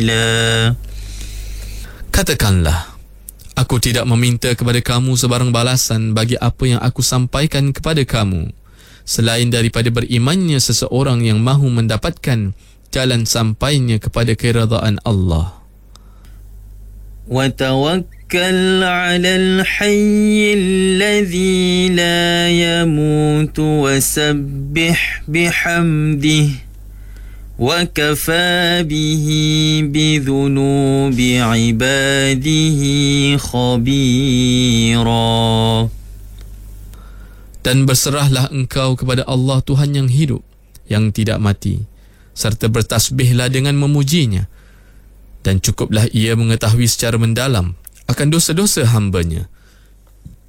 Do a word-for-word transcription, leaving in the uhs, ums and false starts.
Katakanlah, aku tidak meminta kepada kamu sebarang balasan bagi apa yang aku sampaikan kepada kamu, selain daripada berimannya seseorang yang mahu mendapatkan jalan sampainya kepada keredaan Allah. وَتَوَكَّلْ عَلَى الْحَيِّ الَّذِي لَا يَمُوتُ وَسَبِّحْ بِحَمْدِهِ وَكَفَى بِهِ بِذُنُوبِ عِبَادِهِ خَبِيرًا. Dan berserahlah engkau kepada Allah Tuhan yang hidup, yang tidak mati, serta bertasbihlah dengan memujinya, dan cukuplah ia mengetahui secara mendalam akan dosa-dosa hambanya.